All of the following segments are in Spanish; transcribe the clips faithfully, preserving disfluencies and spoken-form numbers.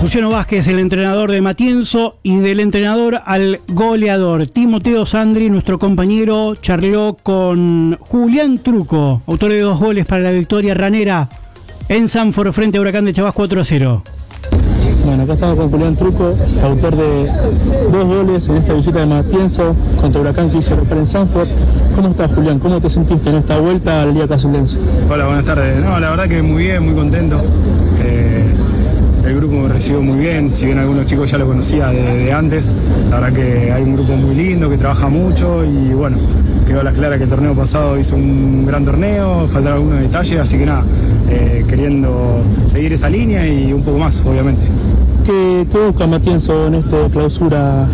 Luciano Vázquez, el entrenador de Matienzo, y del entrenador al goleador. Timoteo Sandri, nuestro compañero, charló con Julián Truco, autor de dos goles para la victoria ranera en Sanford frente a Huracán de Chavás cuatro a cero. Bueno, acá estamos con Julián Truco, autor de dos goles en esta visita de Matienzo contra Huracán que hizo referencia en Sanford. ¿Cómo estás, Julián? ¿Cómo te sentiste en esta vuelta a la Liga Cazulense? Hola, buenas tardes. No, la verdad que muy bien, muy contento. Eh, el grupo me recibió muy bien, si bien algunos chicos ya lo conocía de, de antes. La verdad que hay un grupo muy lindo, que trabaja mucho y bueno, quedó a la clara que el torneo pasado hizo un gran torneo, faltaron algunos detalles, así que nada, eh, queriendo seguir esa línea y un poco más, obviamente. ¿Qué, qué busca Matienzo en esta clausura?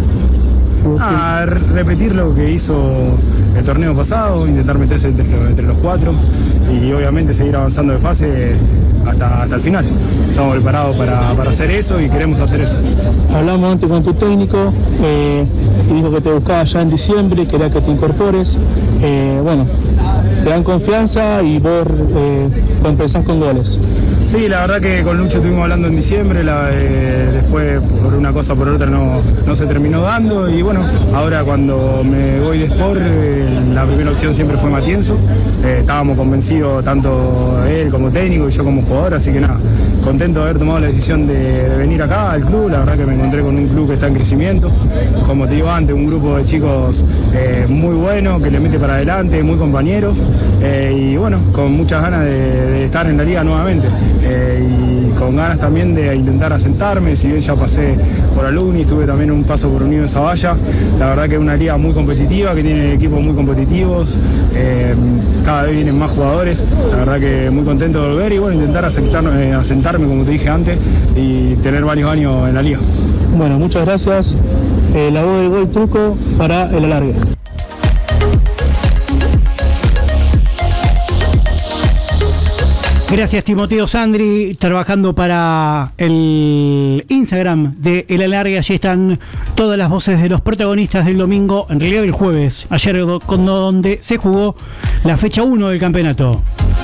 Ah, repetir lo que hizo el torneo pasado, intentar meterse entre, entre los cuatro y obviamente seguir avanzando de fase hasta, hasta el final. Estamos preparados para, para hacer eso y queremos hacer eso. Hablamos antes con tu técnico eh, y dijo que te buscaba ya en diciembre, quería que te incorpores. Eh, bueno, te dan confianza y vos eh, empezás con goles. Sí, la verdad que con Lucho estuvimos hablando en diciembre, la, eh, después por una cosa o por otra no, no se terminó dando y bueno, ahora cuando me voy de Sport, eh, la primera opción siempre fue Matienzo, eh, estábamos convencidos tanto él como técnico y yo como jugador, así que nada, contento de haber tomado la decisión de, de venir acá al club. La verdad que me encontré con un club que está en crecimiento, como te digo antes, un grupo de chicos eh, muy bueno, que le mete para adelante, muy compañeros eh, y bueno, con muchas ganas de, de estar en la liga nuevamente. Eh, y con ganas también de intentar asentarme, si bien ya pasé por Alumni, tuve también un paso por Unido de Zavalla. La verdad que es una liga muy competitiva, que tiene equipos muy competitivos, eh, cada vez vienen más jugadores, la verdad que muy contento de volver y bueno, intentar asentar, eh, asentarme como te dije antes y tener varios años en la liga. Bueno, muchas gracias. Eh, la voz del gol Truco para el alargue. Gracias, Timoteo Sandri, trabajando para el Instagram de El Alargue. Allí están todas las voces de los protagonistas del domingo, en realidad el jueves, ayer con donde se jugó la fecha uno del campeonato.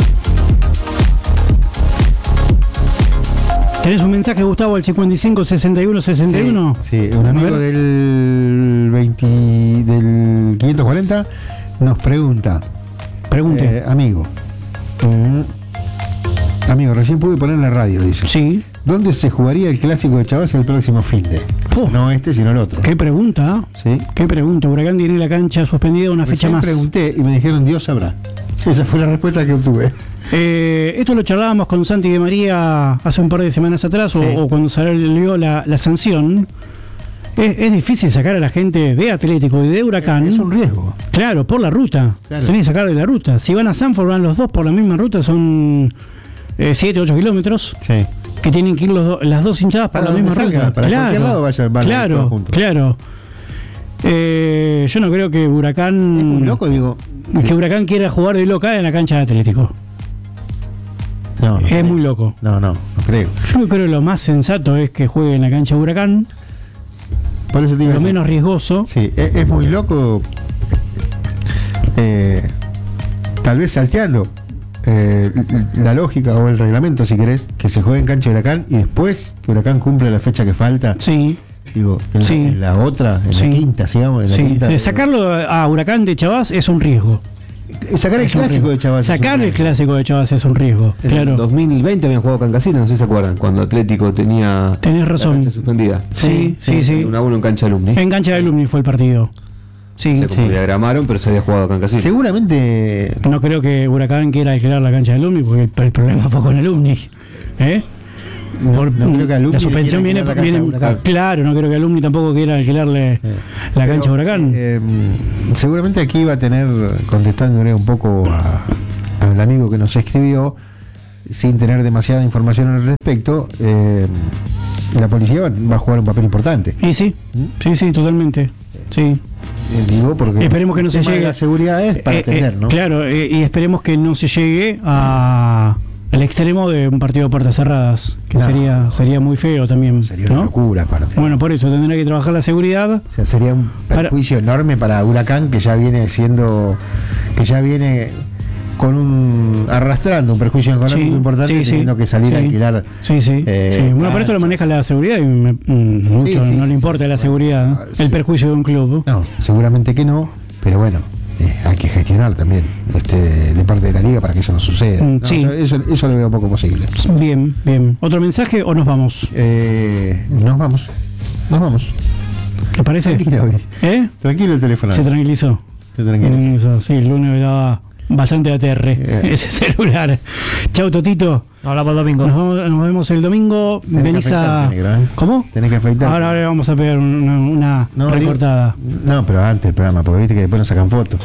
¿Tenés un mensaje, Gustavo, al cincuenta y cinco sesenta y uno sesenta y uno? Sí, sí, un amigo del, veinte, del quinientos cuarenta nos pregunta. Pregunte. Eh, amigo. Mm, Amigo, recién pude poner en la radio, dice. Sí. ¿Dónde se jugaría el clásico de Chavás el próximo finde? Oh, no este, sino el otro. ¿Qué pregunta? Sí. ¿Qué pregunta? Huracán tiene la cancha suspendida una Recién fecha más. pregunté y me dijeron, Dios sabrá. Esa fue la respuesta que obtuve. Eh, esto lo charlábamos con Santi de María hace un par de semanas atrás, sí. o, o cuando salió la, la sanción. Es, es difícil sacar a la gente de Atlético y de Huracán. Es un riesgo. Claro, por la ruta. Claro. Tenés que sacar de la ruta. Si van a Sanford, van los dos por la misma ruta, son siete, ocho kilómetros. Sí. Que tienen que ir los do, las dos hinchadas por para la misma salga, ruta. Para claro, cualquier lado vayan, van claro, todos juntos. Claro. Eh, yo no creo que Huracán. Es muy loco, digo. Que Huracán quiera jugar de local en la cancha de Atlético. No, no es creo. muy loco. No, no, no creo. Yo creo que lo más sensato es que juegue en la cancha de Huracán. Por eso te digo. Lo menos riesgoso. Sí, es, es muy loco. Eh, tal vez salteando eh, la lógica o el reglamento, si querés, que se juegue en cancha de Huracán y después que Huracán cumple la fecha que falta. Sí. Digo, en, sí. la, en la otra, en sí. la quinta, sigamos. En la sí. quinta, de sacarlo a Huracán de Chavás es un riesgo. Sacar el clásico de Chavás. Sacar el clásico de Chavás es un riesgo. En claro. el dos mil veinte habían jugado Cancasita, no sé si se acuerdan, cuando Atlético tenía Tenés razón. la cancha suspendida. Sí, sí, sí. uno a uno en cancha Alumni. En cancha de Alumni fue el partido. Sí, se sí. diagramaron, pero se había jugado Cancasita. Seguramente. No creo que Huracán quiera alquilar la cancha de Alumni, porque el, el problema fue con Alumni. ¿Eh? No, no creo que Alumni la suspensión viene, la viene claro, no creo que Alumni tampoco quiera alquilarle eh, la cancha de Huracán. Eh, seguramente aquí va a tener, contestándole un poco al amigo que nos escribió, sin tener demasiada información al respecto, eh, la policía va, va a jugar un papel importante. Y sí, ¿Mm? sí, sí, totalmente. Sí. Eh, digo porque esperemos que no se llegue. La seguridad es para eh, atender, eh, ¿no? Claro, eh, y esperemos que no se llegue a al extremo de un partido de puertas cerradas, que no, sería sería muy feo también. Sería ¿no? una locura aparte. Bueno, por eso tendrá que trabajar la seguridad. O sea, sería un perjuicio para... enorme para Huracán, que ya viene siendo, que ya viene con un arrastrando un perjuicio económico Sí, importante, sí, sí. teniendo que salir Sí. a alquilar. Sí, sí. eh, sí. Bueno, pero esto lo maneja la seguridad y me- mm, mucho Sí, sí, no sí, le importa sí. la seguridad, ¿no? Ah, sí. El perjuicio de un club. No, seguramente que no, pero bueno, eh, hay que gestionar también este, de parte de la liga para que eso no suceda. Mm, No, sí. yo eso, eso lo veo poco posible. Bien, bien. ¿Otro mensaje o nos vamos? Eh, nos vamos, nos vamos. ¿Te parece? Tranquilo, hoy. ¿Eh? Tranquilo el teléfono. Se tranquilizó. Se tranquiliza. Mm, eso, sí, el lunes me daba bastante aterre Eh. ese celular. Chau, Totito. Hablamos el domingo. Nos, vamos- nos vemos el domingo. Tenés que Venís a. afeitarte, negro, ¿eh? ¿Cómo? Tenés que afeitar. Ahora, ahora vamos a pegar una, una No, digo- recortada. no, pero antes del programa, porque viste que después nos sacan fotos.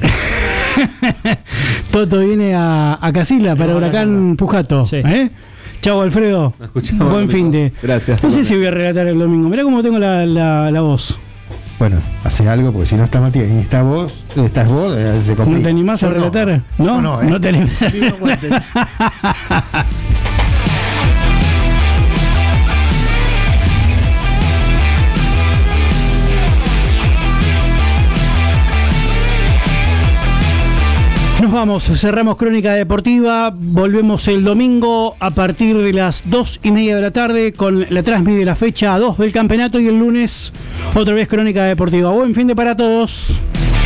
Toto viene a, a Casilla para Huracán Pujato. Sí. ¿eh? Chau, Alfredo. Nos escuchamos Buen el fin domingo. de. Gracias. No sé si voy a relatar el domingo. Mirá cómo tengo la, la, la voz. Bueno, hace algo, porque si no está Matías y está vos, estás vos, eh, se complica. ¿No te animás a Yo relatar? No, ¿No? Yo no, ¿eh? No te animás. Sí, no aguante. Nos vamos, cerramos Crónica Deportiva, volvemos el domingo a partir de las dos y media de la tarde con la transmisión de la fecha dos del campeonato y el lunes otra vez Crónica Deportiva. Buen fin de para todos.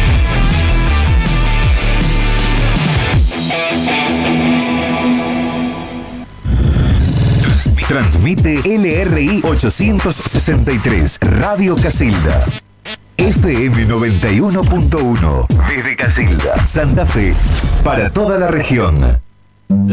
Transmite L R I ochocientos sesenta y tres, Radio Casilda. F M noventa y uno punto uno, desde Casilda, Santa Fe, para toda la región.